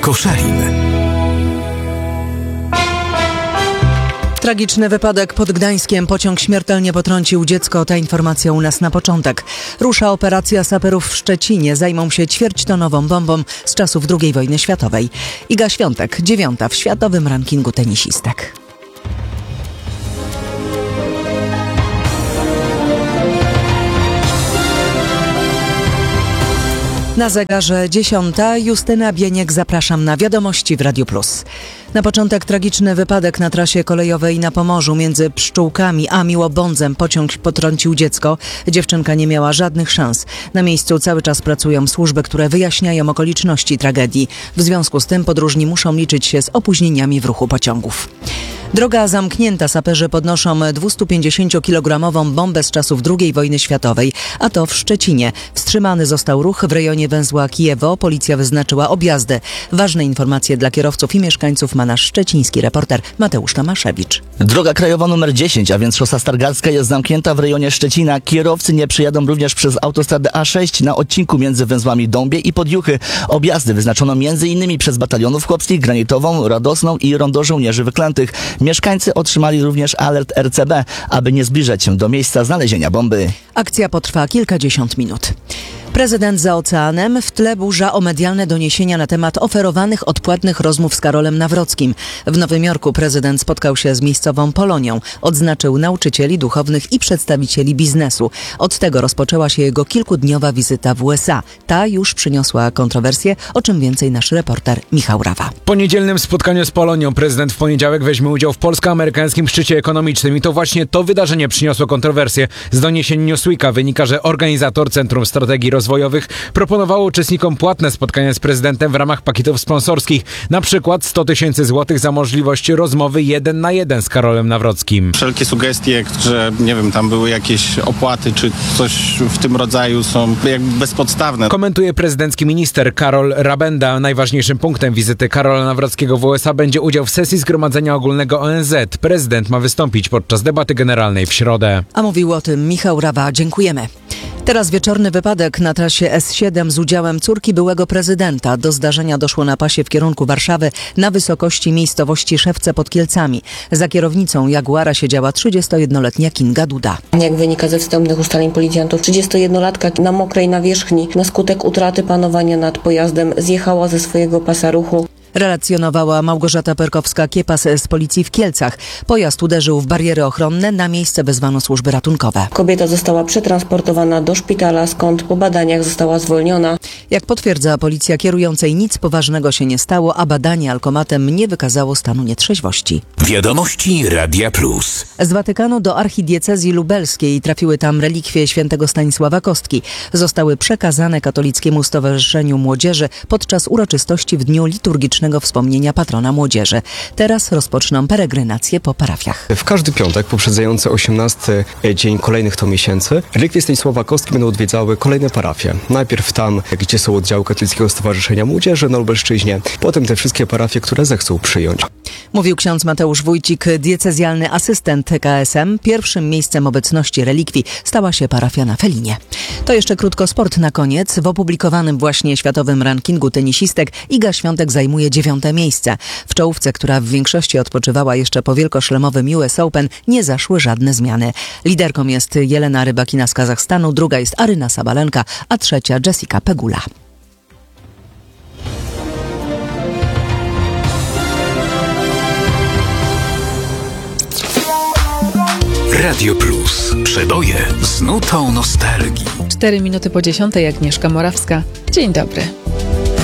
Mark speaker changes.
Speaker 1: Koszalin.
Speaker 2: Tragiczny wypadek pod Gdańskiem. Pociąg śmiertelnie potrącił dziecko. Ta informacja u nas na początek. Rusza operacja saperów w Szczecinie. Zajmą się ćwierćtonową bombą z czasów II wojny światowej. Iga Świątek, 9. w światowym rankingu tenisistek. Na zegarze 10. Justyna Bieniek, zapraszam na wiadomości w Radiu Plus. Na początek tragiczny wypadek na trasie kolejowej na Pomorzu między Pszczółkami a Miłobądzem. Pociąg potrącił dziecko. Dziewczynka nie miała żadnych szans. Na miejscu cały czas pracują służby, które wyjaśniają okoliczności tragedii. W związku z tym podróżni muszą liczyć się z opóźnieniami w ruchu pociągów. Droga zamknięta. Saperzy podnoszą 250-kilogramową bombę z czasów II wojny światowej, a to w Szczecinie. Wstrzymany został ruch w rejonie węzła Kijewo. Policja wyznaczyła objazdy. Ważne informacje dla kierowców i mieszkańców ma nasz szczeciński reporter Mateusz Tomaszewicz.
Speaker 3: Droga krajowa nr 10, a więc szosa Stargardzka, jest zamknięta w rejonie Szczecina. Kierowcy nie przyjadą również przez autostradę A6 na odcinku między węzłami Dąbie i Podjuchy. Objazdy wyznaczono m.in. przez batalionów chłopskich, Granitową, Radosną i Rondo Żołnierzy Wyklętych. Mieszkańcy otrzymali również alert RCB, aby nie zbliżać się do miejsca znalezienia bomby.
Speaker 2: Akcja potrwa kilkadziesiąt minut. Prezydent za oceanem, w tle burza o medialne doniesienia na temat oferowanych odpłatnych rozmów z Karolem Nawrockim. W Nowym Jorku prezydent spotkał się z miejscową Polonią. Odznaczył nauczycieli, duchownych i przedstawicieli biznesu. Od tego rozpoczęła się jego kilkudniowa wizyta w USA. Ta już przyniosła kontrowersje, o czym więcej nasz reporter Michał Rawa.
Speaker 4: Po niedzielnym spotkaniu z Polonią prezydent w poniedziałek weźmie udział w polsko-amerykańskim szczycie ekonomicznym i to właśnie to wydarzenie przyniosło kontrowersje. Z doniesień Newsweeka wynika, że organizator Centrum Strategii Rozwojowych proponowało uczestnikom płatne spotkania z prezydentem w ramach pakietów sponsorskich, na przykład 100 000 złotych za możliwość rozmowy 1 na 1 z Karolem Nawrockim.
Speaker 5: Wszelkie sugestie, że nie wiem, tam były jakieś opłaty czy coś w tym rodzaju, są jakby bezpodstawne.
Speaker 4: Komentuje prezydencki minister Karol Rabenda. Najważniejszym punktem wizyty Karola Nawrockiego w USA będzie udział w sesji Zgromadzenia Ogólnego ONZ. Prezydent ma wystąpić podczas debaty generalnej w środę.
Speaker 2: A mówił o tym Michał Rawa. Dziękujemy. Teraz wieczorny wypadek na trasie S7 z udziałem córki byłego prezydenta. Do zdarzenia doszło na pasie w kierunku Warszawy na wysokości miejscowości Szewce pod Kielcami. Za kierownicą Jaguara siedziała 31-letnia Kinga Duda.
Speaker 6: Jak wynika ze wstępnych ustaleń policjantów, 31-latka na mokrej nawierzchni na skutek utraty panowania nad pojazdem zjechała ze swojego pasa ruchu.
Speaker 2: Relacjonowała Małgorzata Perkowska-Kiepas z policji w Kielcach. Pojazd uderzył w bariery ochronne, na miejsce wezwano służby ratunkowe.
Speaker 6: Kobieta została przetransportowana do szpitala, skąd po badaniach została zwolniona.
Speaker 2: Jak potwierdza policja, kierującej nic poważnego się nie stało, a badanie alkomatem nie wykazało stanu nietrzeźwości.
Speaker 1: Wiadomości Radia Plus.
Speaker 2: Z Watykanu do archidiecezji lubelskiej trafiły tam relikwie świętego Stanisława Kostki. Zostały przekazane Katolickiemu Stowarzyszeniu Młodzieży podczas uroczystości w dniu liturgicznego wspomnienia patrona młodzieży. Teraz rozpoczną peregrinację po parafiach.
Speaker 7: W każdy piątek poprzedzający 18 dzień kolejnych to miesięcy relikwie Stanisława Kostki będą odwiedzały kolejne parafie. Najpierw tam, gdzie są oddziały Katolickiego Stowarzyszenia Młodzieży na Lubelszczyźnie, potem te wszystkie parafie, które zechcą przyjąć.
Speaker 2: Mówił ksiądz Mateusz Wójcik, diecezjalny asystent KSM. Pierwszym miejscem obecności relikwii stała się parafia na Felinie. To jeszcze krótko sport na koniec. W opublikowanym właśnie światowym rankingu tenisistek Iga Świątek zajmuje 9. miejsce. W czołówce, która w większości odpoczywała jeszcze po wielkoszlemowym US Open, nie zaszły żadne zmiany. Liderką jest Jelena Rybakina z Kazachstanu, druga jest Aryna Sabalenka, a trzecia Jessica Pegula.
Speaker 1: Radio Plus. Przeboje z nutą nostalgii.
Speaker 8: 4 minuty po 10:00, Agnieszka Morawska. Dzień dobry.